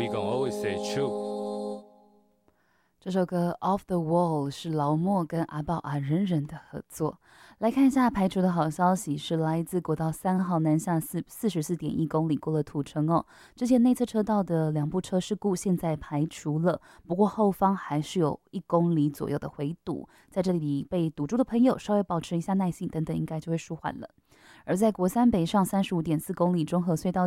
we gon' always say true。 这首歌《Off the Wall》是劳默跟阿爆啊人人的合作。来看一下排除的好消息，是来自国道3号南下44.1公里过了土城哦。之前内侧车道的2部车事故现在排除了，不过后方还是有1公里左右的回堵，在这里被堵住的朋友稍微保持一下耐性，等等应该就会舒缓了。而在国3北上35.4公里中和隧道